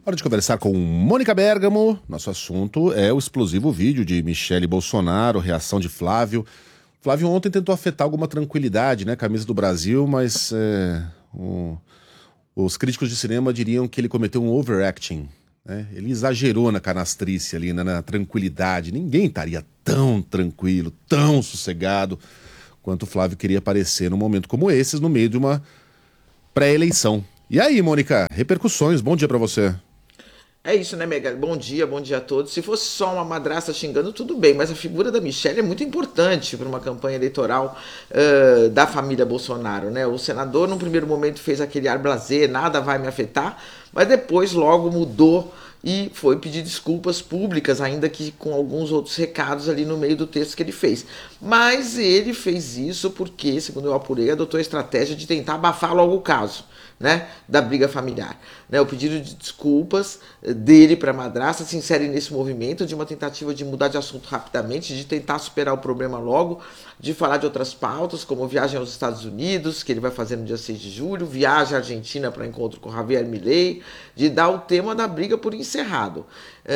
Hora de conversar com Mônica Bergamo. Nosso assunto é o explosivo vídeo de Michele Bolsonaro, reação de Flávio. Flávio ontem tentou afetar alguma tranquilidade, né? Camisa do Brasil, mas os críticos de cinema diriam que ele cometeu um overacting, né? Ele exagerou na canastrice ali, na tranquilidade. Ninguém estaria tão tranquilo, tão sossegado quanto o Flávio queria parecer num momento como esses, no meio de uma pré-eleição. E aí, Mônica, repercussões, bom dia pra você. É isso, né, Mega? Bom dia a todos. Se fosse só uma madrasta xingando, tudo bem, mas a figura da Michele é muito importante para uma campanha eleitoral da família Bolsonaro, né? O senador, num primeiro momento, fez aquele ar blasé, nada vai me afetar, mas depois logo mudou e foi pedir desculpas públicas, ainda que com alguns outros recados ali no meio do texto que ele fez. Mas ele fez isso porque, segundo eu apurei, adotou a estratégia de tentar abafar logo o caso, né, da briga familiar. Né, o pedido de desculpas dele para a madrasta se insere nesse movimento de uma tentativa de mudar de assunto rapidamente, de tentar superar o problema logo, de falar de outras pautas, como viagem aos Estados Unidos, que ele vai fazer no dia 6 de julho, viagem à Argentina para encontro com Javier Milei, de dar o tema da briga por encerrado.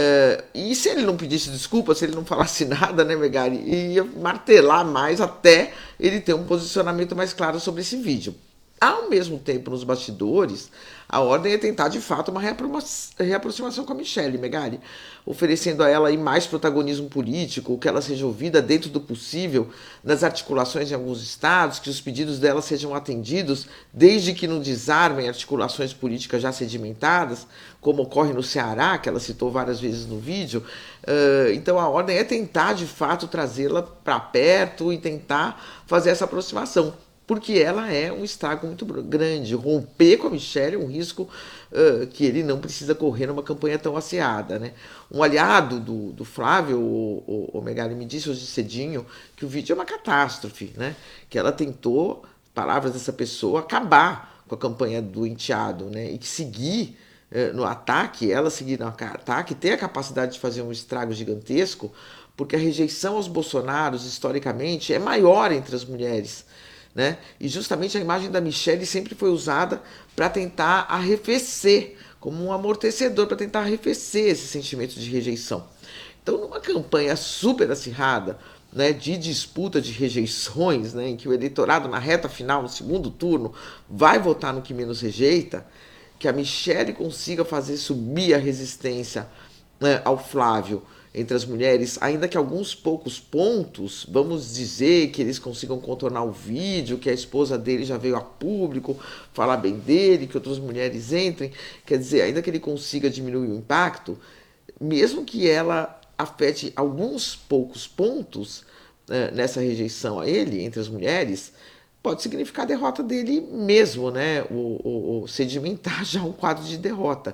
E se ele não pedisse desculpas, se ele não falasse nada, né, Megari, ia martelar mais até ele ter um posicionamento mais claro sobre esse vídeo. Ao mesmo tempo, nos bastidores, a ordem é tentar, de fato, uma reaproximação com a Michele, Megari, oferecendo a ela aí mais protagonismo político, que ela seja ouvida dentro do possível nas articulações em alguns estados, que os pedidos dela sejam atendidos, desde que não desarmem articulações políticas já sedimentadas, como ocorre no Ceará, que ela citou várias vezes no vídeo. Então a ordem é tentar, de fato, trazê-la para perto e tentar fazer essa aproximação, porque ela é um estrago muito grande. Romper com a Michele é um risco que ele não precisa correr numa campanha tão acirrada, né? Um aliado do Flávio, o Megali, me disse hoje cedinho que o vídeo é uma catástrofe, né? Que ela tentou, palavras dessa pessoa, acabar com a campanha do enteado, né? E que seguir no ataque, ela seguir no ataque, ter a capacidade de fazer um estrago gigantesco, porque a rejeição aos Bolsonaros, historicamente, é maior entre as mulheres, né? E justamente a imagem da Michele sempre foi usada para tentar arrefecer, como um amortecedor, para tentar arrefecer esse sentimento de rejeição. Então, numa campanha super acirrada, né, de disputa de rejeições, né, em que o eleitorado, na reta final, no segundo turno, vai votar no que menos rejeita, que a Michele consiga fazer subir a resistência, né, ao Flávio entre as mulheres, ainda que alguns poucos pontos, vamos dizer que eles consigam contornar o vídeo, que a esposa dele já veio a público falar bem dele, que outras mulheres entrem, quer dizer, ainda que ele consiga diminuir o impacto, mesmo que ela afete alguns poucos pontos nessa rejeição a ele, entre as mulheres, pode significar a derrota dele mesmo, né? O sedimentar já um quadro de derrota.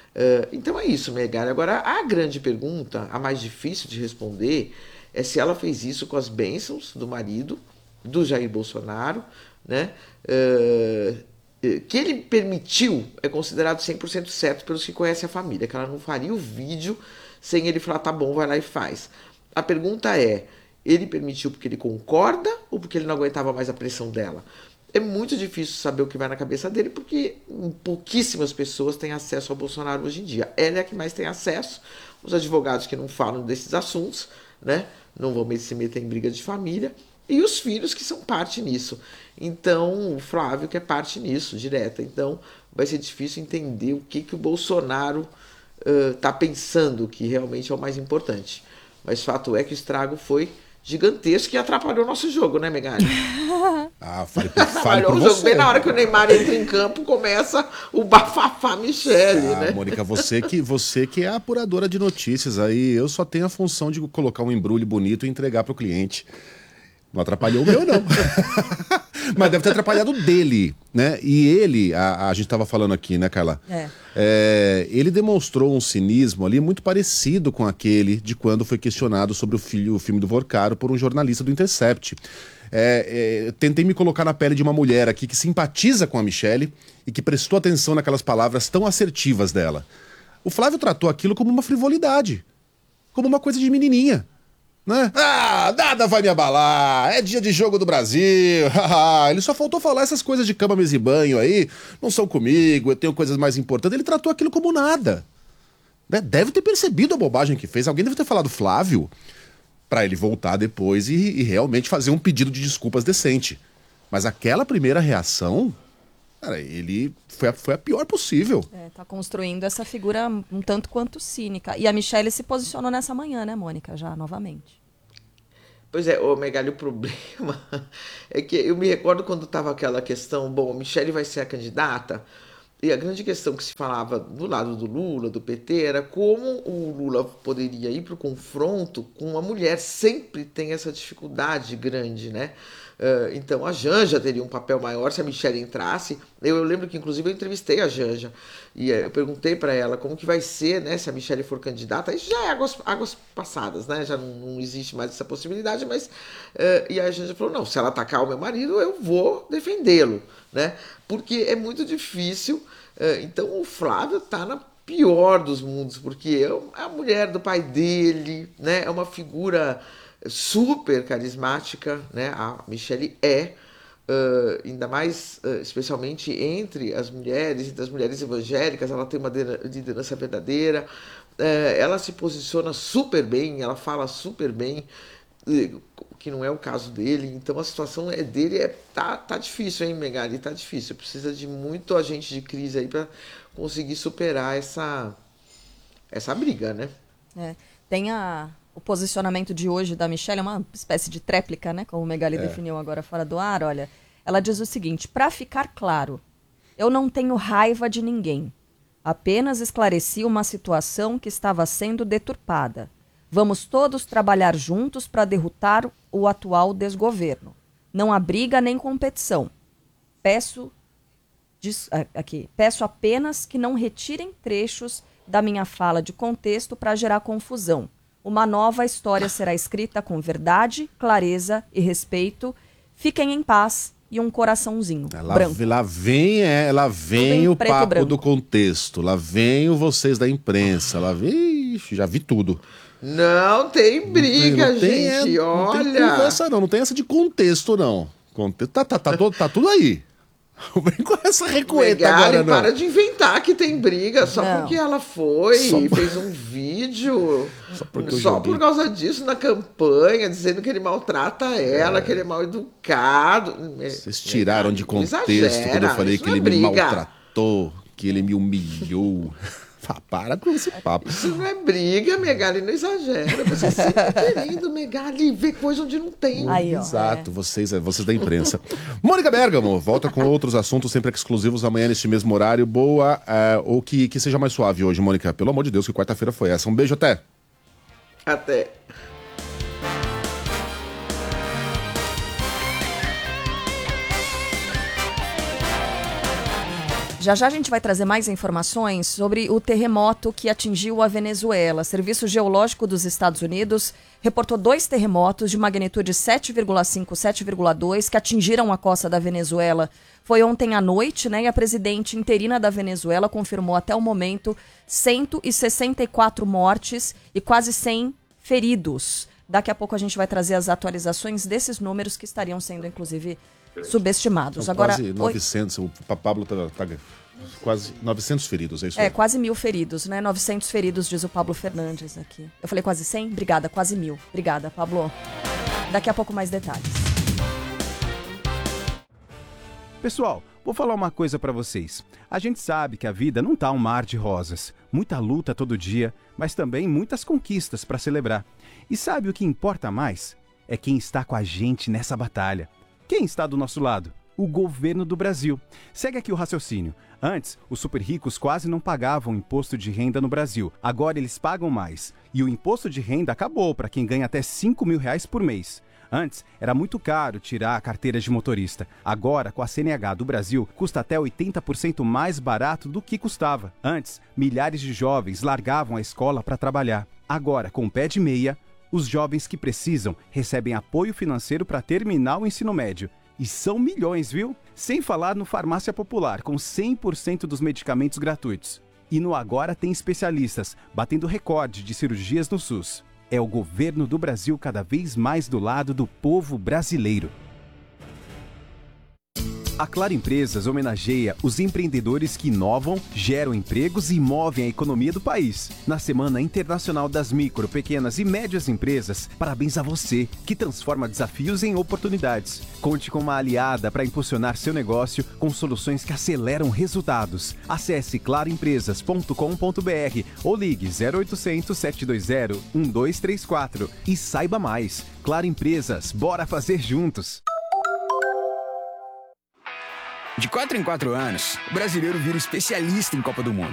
Então é isso, Megari. Agora, a grande pergunta, a mais difícil de responder, é se ela fez isso com as bênçãos do marido, do Jair Bolsonaro, né? Que ele permitiu, é considerado 100% certo pelos que conhecem a família, que ela não faria o vídeo sem ele falar, tá bom, vai lá e faz. A pergunta é, ele permitiu porque ele concorda ou porque ele não aguentava mais a pressão dela? É muito difícil saber o que vai na cabeça dele, porque pouquíssimas pessoas têm acesso ao Bolsonaro hoje em dia. Ela é a que mais tem acesso. Os advogados que não falam desses assuntos, né, não vão se meter em briga de família. E os filhos que são parte nisso. Então, o Flávio que é parte nisso, direta. Então, vai ser difícil entender o que o Bolsonaro está pensando, que realmente é o mais importante. Mas fato é que o estrago foi gigantesco e atrapalhou o nosso jogo, né, Megali? Fale por o você. Jogo, bem na hora que o Neymar entra em campo, começa o bafafá Michele, né? Mônica, você que é a apuradora de notícias aí, eu só tenho a função de colocar um embrulho bonito e entregar pro cliente. Não atrapalhou o meu, não. Mas deve ter atrapalhado dele, né? E ele, a gente estava falando aqui, né, Carla? Ele demonstrou um cinismo ali muito parecido com aquele de quando foi questionado sobre o filme do Vorcaro por um jornalista do Intercept. Tentei me colocar na pele de uma mulher aqui que simpatiza com a Michele e que prestou atenção naquelas palavras tão assertivas dela. O Flávio tratou aquilo como uma frivolidade, como uma coisa de menininha, né? Nada vai me abalar, é dia de jogo do Brasil. Ele só faltou falar essas coisas de cama, mesa e banho aí, não são comigo, eu tenho coisas mais importantes. Ele tratou aquilo como nada. Né? Deve ter percebido a bobagem que fez. Alguém deve ter falado Flávio para ele voltar depois e realmente fazer um pedido de desculpas decente. Mas aquela primeira reação, cara, ele foi a pior possível. Tá construindo essa figura um tanto quanto cínica. E a Michelle se posicionou nessa manhã, né, Mônica, já novamente. Pois é, ô Megali, o problema é que eu me recordo quando estava aquela questão, bom, a Michelle vai ser a candidata, e a grande questão que se falava do lado do Lula, do PT, era como o Lula poderia ir para o confronto com uma mulher. Sempre tem essa dificuldade grande, né? Então a Janja teria um papel maior se a Michelle entrasse. Eu lembro que inclusive eu entrevistei a Janja e eu perguntei para ela como que vai ser, né, se a Michelle for candidata. Aí já é águas passadas, né? Já não existe mais essa possibilidade, mas e a Janja falou, não, se ela atacar o meu marido, eu vou defendê-lo, né? Porque é muito difícil. Então o Flávio tá na pior dos mundos, porque é a mulher do pai dele, né? É uma figura super carismática, né? A Michelle ainda mais, especialmente entre as mulheres evangélicas, ela tem uma liderança verdadeira, ela se posiciona super bem, ela fala super bem, que não é o caso dele. Então a situação dele tá difícil, hein, Megali? Tá difícil. Precisa de muito agente de crise aí para conseguir superar essa briga, né? Tem o posicionamento de hoje da Michelle, é uma espécie de tréplica, né? Como o Megali definiu agora fora do ar. Olha, ela diz o seguinte: para ficar claro, eu não tenho raiva de ninguém. Apenas esclareci uma situação que estava sendo deturpada. Vamos todos trabalhar juntos para derrotar o atual desgoverno. Não há briga nem competição. Peço apenas que não retirem trechos da minha fala de contexto para gerar confusão. Uma nova história será escrita com verdade, clareza e respeito. Fiquem em paz e um coraçãozinho branco. Lá vem o papo do contexto. Lá vem vocês da imprensa. Lá vem... Ixi, já vi tudo. Não tem briga, gente. Olha. Não tem conversa, não tem essa de contexto, não. Tá tudo aí. Vem com essa recueta agora, não. Para de inventar que tem briga só porque ela fez um vídeo. Só por causa disso na campanha, dizendo que ele maltrata ela, que ele é mal educado. Vocês tiraram de contexto quando eu falei que ele me maltratou, que ele me humilhou. Para com esse papo. Isso não é briga, Megali, não exagera. Você sempre querendo, Megali, ver coisa onde não tem. Aí, ó, exato, vocês da imprensa. Mônica Bergamo volta com outros assuntos sempre exclusivos amanhã neste mesmo horário. Boa, ou que seja mais suave hoje, Mônica. Pelo amor de Deus, que quarta-feira foi essa. Um beijo, até. Até. Já a gente vai trazer mais informações sobre o terremoto que atingiu a Venezuela. Serviço Geológico dos Estados Unidos reportou 2 terremotos de magnitude 7,5 e 7,2 que atingiram a costa da Venezuela. Foi ontem à noite, né? E a presidente interina da Venezuela confirmou até o momento 164 mortes e quase 100 feridos. Daqui a pouco a gente vai trazer as atualizações desses números que estariam sendo, inclusive, subestimados. São agora quase 900, o Pablo tá quase 900 feridos, é isso? Quase 1.000 feridos, né? 900 feridos, diz o Pablo Fernandes aqui. Eu falei quase 100? Obrigada, quase 1.000. Obrigada, Pablo. Daqui a pouco mais detalhes. Pessoal, vou falar uma coisa pra vocês. A gente sabe que a vida não tá um mar de rosas. Muita luta todo dia, mas também muitas conquistas pra celebrar. E sabe o que importa mais? É quem está com a gente nessa batalha. Quem está do nosso lado? O governo do Brasil. Segue aqui o raciocínio. Antes, os super ricos quase não pagavam imposto de renda no Brasil. Agora eles pagam mais. E o imposto de renda acabou para quem ganha até R$5.000 por mês. Antes, era muito caro tirar a carteira de motorista. Agora, com a CNH do Brasil, custa até 80% mais barato do que custava. Antes, milhares de jovens largavam a escola para trabalhar. Agora, com o pé de meia, os jovens que precisam recebem apoio financeiro para terminar o ensino médio. E são milhões, viu? Sem falar no Farmácia Popular, com 100% dos medicamentos gratuitos. E no Agora tem especialistas, batendo recorde de cirurgias no SUS. É o governo do Brasil cada vez mais do lado do povo brasileiro. A Claro Empresas homenageia os empreendedores que inovam, geram empregos e movem a economia do país. Na Semana Internacional das Micro, Pequenas e Médias Empresas, parabéns a você, que transforma desafios em oportunidades. Conte com uma aliada para impulsionar seu negócio com soluções que aceleram resultados. Acesse claroempresas.com.br ou ligue 0800 720 1234 e saiba mais. Claro Empresas, bora fazer juntos! De 4 em 4 anos, o brasileiro vira especialista em Copa do Mundo.